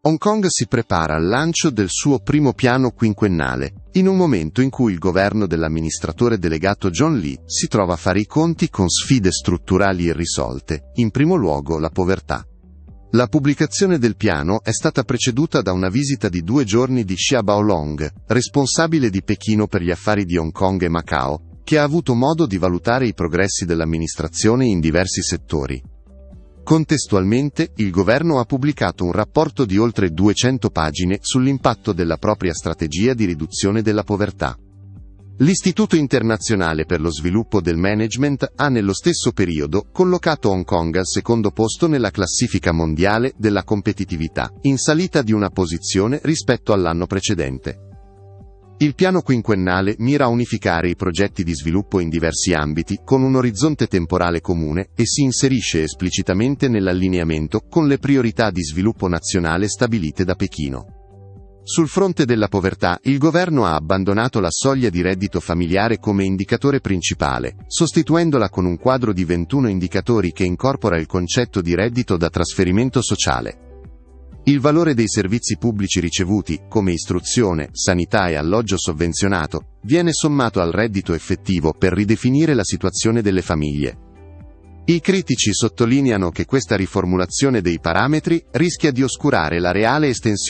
Hong Kong si prepara al lancio del suo primo piano quinquennale, in un momento in cui il governo dell'amministratore delegato John Lee si trova a fare i conti con sfide strutturali irrisolte, in primo luogo la povertà. La pubblicazione del piano è stata preceduta da una visita di 2 giorni di Xia Baolong, responsabile di Pechino per gli affari di Hong Kong e Macao, che ha avuto modo di valutare i progressi dell'amministrazione in diversi settori. Contestualmente, il governo ha pubblicato un rapporto di oltre 200 pagine sull'impatto della propria strategia di riduzione della povertà. L'Istituto Internazionale per lo Sviluppo del Management ha nello stesso periodo collocato Hong Kong al secondo posto nella classifica mondiale della competitività, in salita di una posizione rispetto all'anno precedente. Il piano quinquennale mira a unificare i progetti di sviluppo in diversi ambiti con un orizzonte temporale comune e si inserisce esplicitamente nell'allineamento con le priorità di sviluppo nazionale stabilite da Pechino. Sul fronte della povertà, il governo ha abbandonato la soglia di reddito familiare come indicatore principale, sostituendola con un quadro di 21 indicatori che incorpora il concetto di reddito da trasferimento sociale. Il valore dei servizi pubblici ricevuti, come istruzione, sanità e alloggio sovvenzionato, viene sommato al reddito effettivo per ridefinire la situazione delle famiglie. I critici sottolineano che questa riformulazione dei parametri rischia di oscurare la reale estensione